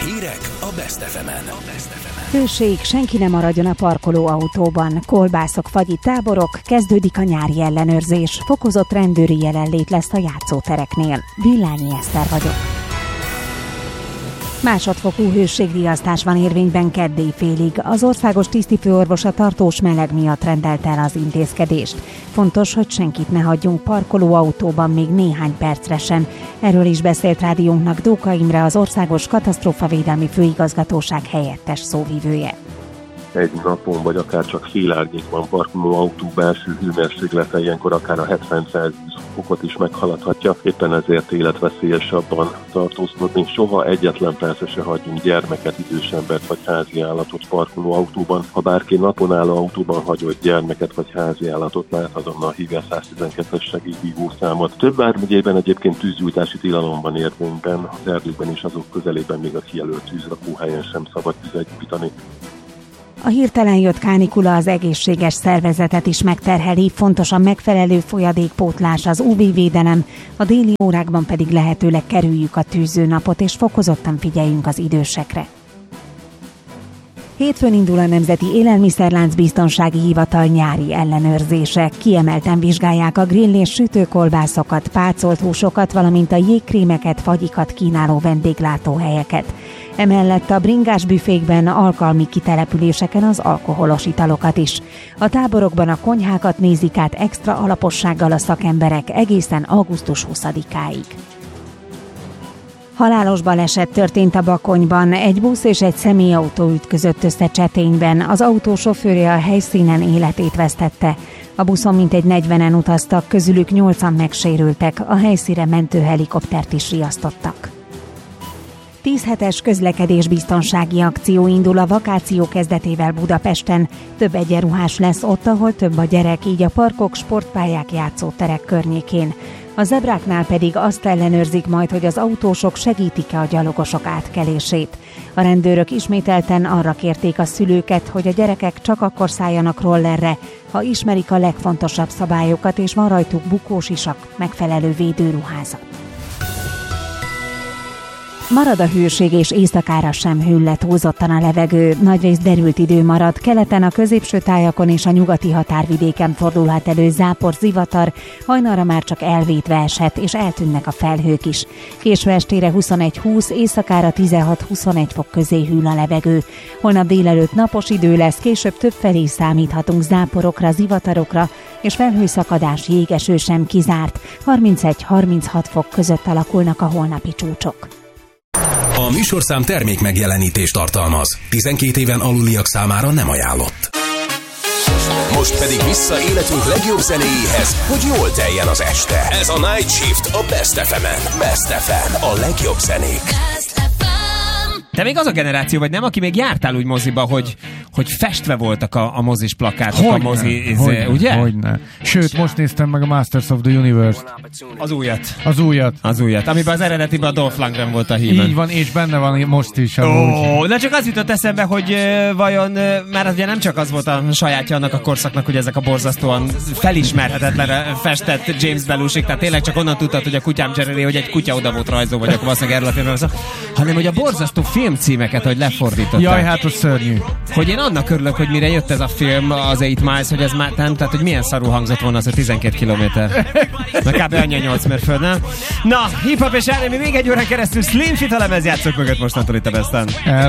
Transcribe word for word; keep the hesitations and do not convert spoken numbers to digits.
Hírek a Best ef emen. Hőség, senki nem maradjon a parkoló autóban. Kolbászok, fagyi táborok, kezdődik a nyári ellenőrzés. Fokozott rendőri jelenlét lesz a játszótereknél. Villányi Eszter vagyok. Másodfokú hőségriasztás van érvényben keddé félig. Az országos tisztifőorvos a tartós meleg miatt rendelte el az intézkedést. Fontos, hogy senkit ne hagyjunk parkolóautóban még néhány percre sem. Erről is beszélt rádiónknak Dóka Imre, az Országos Katasztrófavédelmi Főigazgatóság helyettes szóvivője. Egy napon, vagy akár csak fél árnyékban parkoló autó belső hőmérséklete ilyenkor akár a hetven Celsius fokot is meghaladhatja, éppen ezért életveszélyes abban tartózkodni. Soha egyetlen percre se hagyjunk gyermeket, idős embert vagy házi állatot parkoló autóban. Ha bárki napon álló autóban hagyott gyermeket vagy házi állatot lát, azonnal hívja a száz tizenkettes segélyhívó számot. Több vármegyében egyébként tűzgyújtási tilalom van érvényben, az erdőkben és azok közelében még a kijelölt tűzrakóhelyen sem szabad tüzet gyújtani. A hirtelen jött kánikula az egészséges szervezetet is megterheli, fontos a megfelelő folyadékpótlás, az ú vé-védelem, a déli órákban pedig lehetőleg kerüljük a tűzőnapot, és fokozottan figyeljünk az idősekre. Hétfőn indul a Nemzeti Élelmiszerlánc Biztonsági Hivatal nyári ellenőrzése. Kiemelten vizsgálják a grill és sütőkolbászokat, pácolt húsokat, valamint a jégkrémeket, fagyikat kínáló vendéglátóhelyeket. Emellett a bringás büfékben, alkalmi kitelepüléseken az alkoholos italokat is. A táborokban a konyhákat nézik át extra alapossággal a szakemberek egészen augusztus huszadikáig. Halálos baleset történt a Bakonyban, egy busz és egy személyautó ütközött össze Csetényben, az autó sofőrje a helyszínen életét vesztette. A buszon mintegy negyvenen utaztak, közülük nyolcan megsérültek, a helyszínre mentőhelikoptert is riasztottak. Tíz hetes közlekedésbiztonsági akció indul a vakáció kezdetével Budapesten. Több egyenruhás lesz ott, ahol több a gyerek, így a parkok, sportpályák, játszóterek környékén. A zebráknál pedig azt ellenőrzik majd, hogy az autósok segítik-e a gyalogosok átkelését. A rendőrök ismételten arra kérték a szülőket, hogy a gyerekek csak akkor szálljanak rollerre, ha ismerik a legfontosabb szabályokat, és van rajtuk bukósisak, megfelelő védőruházat. Marad a hőség, és éjszakára sem hűl le túlzottan a levegő. Nagyrészt derült idő marad, keleten a középső tájakon és a nyugati határvidéken fordulhat elő zápor, zivatar, hajnalra már csak elvétve eshet, és eltűnnek a felhők is. Késő estére huszonegy-húsz, éjszakára tizenhat-huszonegy fok közé hűl a levegő. Holnap délelőtt napos idő lesz, később többfelé számíthatunk záporokra, zivatarokra, és felhőszakadás, jégeső sem kizárt. harmincegy-harminchat fok között alakulnak a holnapi csúcsok. A műsorszám termék megjelenítést tartalmaz. tizenkét éven aluliak számára nem ajánlott. Most pedig vissza életünk legjobb zenéjéhez, hogy jól teljen az este. Ez a Night Shift a Best ef emen. Best ef em, a legjobb zenék. Te még az a generáció vagy, nem, aki még jártál úgy moziba, hogy, hogy festve voltak a, a mozis plakátok, hogyne, a mozi, hogyne, ugye? Hogyne. Sőt, most néztem meg a Masters of the Universe-t. Az újat. Az újat. Az újat, amiben az eredetiben a Dolph Lundgren volt a hímen. Így van, és benne van most is. Ó, oh, de csak az jutott eszembe, hogy uh, vajon, uh, már ugye nem csak az volt a sajátja annak a korszaknak, hogy ezek a borzasztóan felismerhetetlenre festett James Belushi, tehát tényleg csak onnan tudtad, hogy a kutyám Jerry, hogy egy kutya oda volt rajzó, vagy akkor valószínűleg erről a filmről szó, hanem hogy a borzasztó filmcímeket, hogy lefordították. Jaj, hát az szörnyű. Hogy én annak örülök, hogy mire jött ez a film, az Eight Miles, hogy ez már nem, tehát hogy milyen szarul hangzott volna az, hogy tizenkét kilométer. Na kb. Annyi a nyolc mérföld, nem? Na, hip-hop és er end bé még egy órán keresztül Slim Fit a lemezjátszók mögött mostantól itt a Besten.